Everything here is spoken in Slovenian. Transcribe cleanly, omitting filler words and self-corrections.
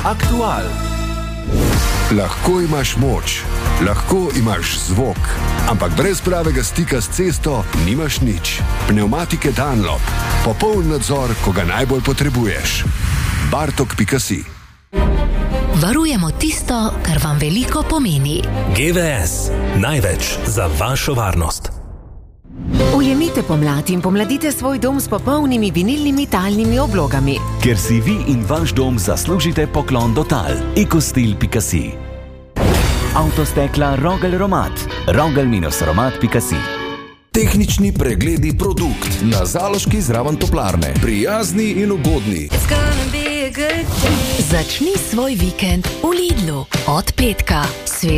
Aktual. Lahko imaš moč, lahko imaš zvok, ampak brez pravega stika s cesto nimaš nič. Pnevmatike Dunlop. Popoln nadzor, ko ga najbolj potrebuješ. Bartok.si. Varujemo tisto, kar vam veliko pomeni. GVS. Največ za vašo varnost. Ujemite pomlad in pomladite svoj dom s popolnimi vinilnimi talnimi oblogami. Ker si vi in vaš dom zaslužite poklon do tal. Ecostil.si. Avtostekla Rogel Romat. Rogel-romat.si. Tehnični pregledi produkt na Zaloški zraven toplarne. Prijazni in ugodni. Začni svoj vikend v Lidlu. Od petka.